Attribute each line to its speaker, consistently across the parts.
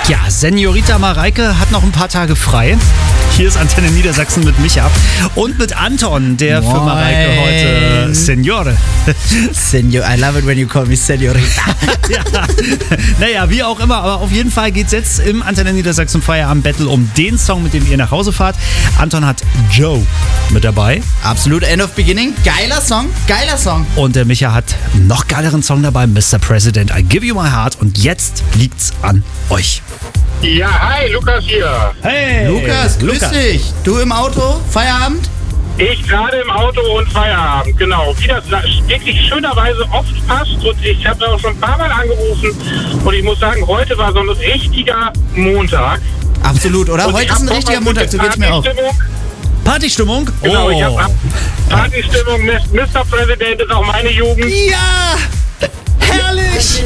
Speaker 1: Ja, Senorita Mareike hat noch ein paar Tage frei. Hier ist Antenne Niedersachsen mit Micha und mit Anton, der für Mareike heute Seniore.
Speaker 2: Senor, I love it when you call me Senorita.
Speaker 1: Ja. Naja, wie auch immer, aber auf jeden Fall geht es jetzt im Antenne Niedersachsen Feierabend Battle um den Song, mit dem ihr nach Hause fahrt. Anton hat Joe mit dabei.
Speaker 2: Absolut, End of Beginning. Geiler Song, geiler Song.
Speaker 1: Und der Micha hat einen noch geileren Song dabei, Mr. President, I Give You My Heart. Und jetzt liegt's an euch.
Speaker 3: Ja, hi, Lukas hier.
Speaker 1: Hey!
Speaker 2: Lukas, grüß dich. Du im Auto, Feierabend?
Speaker 3: Ich gerade im Auto und Feierabend, genau. Wie das wirklich schönerweise oft passt und ich habe auch schon ein paar Mal angerufen und ich muss sagen, heute war so ein richtiger Montag.
Speaker 2: Absolut, oder?
Speaker 3: Und
Speaker 2: Heute ist ein richtiger Montag, so geht's mir auch.
Speaker 1: Partystimmung?
Speaker 3: Genau, ich habe Partystimmung, Mr. President ist auch meine Jugend.
Speaker 2: Ja! Herrlich!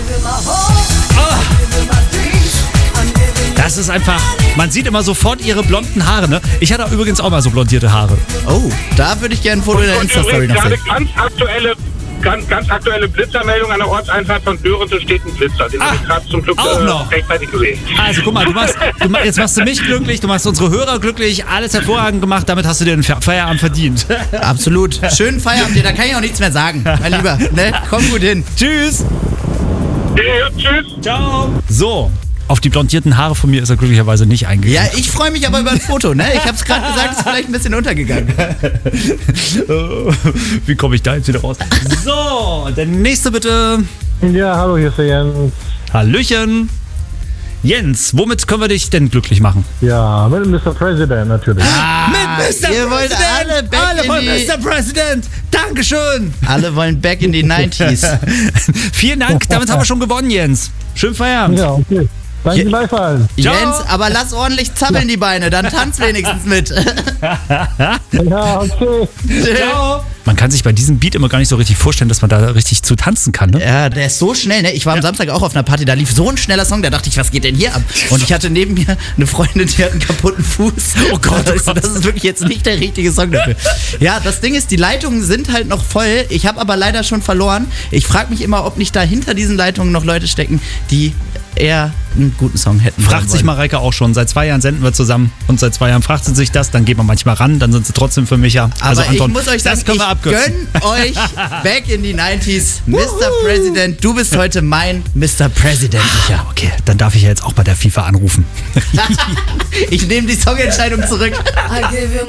Speaker 1: Das ist einfach, man sieht immer sofort ihre blonden Haare, ne? Ich hatte übrigens auch mal so blondierte Haare.
Speaker 2: Oh, da würde ich gerne ein Foto in der
Speaker 3: Und
Speaker 2: Insta-Story
Speaker 3: übrigens
Speaker 2: noch
Speaker 3: gerade
Speaker 2: sehen.
Speaker 3: ganz aktuelle Blitzermeldung an der Ortseinfahrt von Dörense steht ein Blitzer. Den habe ich gerade zum Glück
Speaker 1: auch noch.
Speaker 3: rechtzeitig gesehen.
Speaker 1: Also guck mal, jetzt machst du mich glücklich, du machst unsere Hörer glücklich, alles hervorragend gemacht, damit hast du dir den Feierabend verdient.
Speaker 2: Absolut. Schönen Feierabend dir, da kann ich auch nichts mehr sagen. Mein Lieber, ne? Komm gut hin.
Speaker 1: Tschüss.
Speaker 3: Ja, tschüss.
Speaker 1: Ciao. So. Auf die blondierten Haare von mir ist er glücklicherweise nicht eingegangen.
Speaker 2: Ja, ich freue mich aber über ein Foto, ne? Ich hab's gerade gesagt, ist vielleicht ein bisschen untergegangen.
Speaker 1: Wie komme ich da jetzt wieder raus? So, der nächste bitte.
Speaker 4: Ja, hallo, hier ist der Jens.
Speaker 1: Hallöchen. Jens, womit können wir dich denn glücklich machen?
Speaker 4: Ja, mit dem Mr. President natürlich.
Speaker 1: Mit Mr.
Speaker 2: ihr wollt alle back
Speaker 1: Alle
Speaker 2: in
Speaker 1: von
Speaker 2: die-
Speaker 1: Mr. President. Dankeschön.
Speaker 2: Alle wollen back in die 90s.
Speaker 1: Vielen Dank, damit haben wir schon gewonnen, Jens. Schönen Feierabend.
Speaker 4: Ja, okay. Danke gleichfalls.
Speaker 1: Ciao.
Speaker 2: Jens, aber lass ordentlich zappeln die Beine, dann tanz wenigstens mit.
Speaker 4: Ja, okay.
Speaker 1: Ciao. Man kann sich bei diesem Beat immer gar nicht so richtig vorstellen, dass man da richtig zu tanzen kann, ne?
Speaker 2: Ja, der ist so schnell, ne? Ich war am Samstag auch auf einer Party, da lief so ein schneller Song, da dachte ich, was geht denn hier ab? Und ich hatte neben mir eine Freundin, die hat einen kaputten Fuß.
Speaker 1: Oh Gott, oh Gott.
Speaker 2: Das ist wirklich jetzt nicht der richtige Song dafür. Ja, das Ding ist, die Leitungen sind halt noch voll. Ich habe aber leider schon verloren. Ich frage mich immer, ob nicht da hinter diesen Leitungen noch Leute stecken, die eher einen guten Song hätten.
Speaker 1: Fragt sich Mareike auch schon. Seit 2 Jahren senden wir zusammen und seit 2 Jahren fragt sie sich das. Dann geht man manchmal ran, dann sind sie trotzdem für Micha. Also
Speaker 2: Aber
Speaker 1: Anton,
Speaker 2: ich muss euch sagen,
Speaker 1: das können wir
Speaker 2: ich
Speaker 1: abkürzen.
Speaker 2: gönn euch back in die 90s. Mr. President, du bist heute mein Mr. President, Micha.
Speaker 1: Okay, dann darf ich ja jetzt auch bei der FIFA anrufen.
Speaker 2: Ich nehme die Songentscheidung zurück.
Speaker 5: I give you my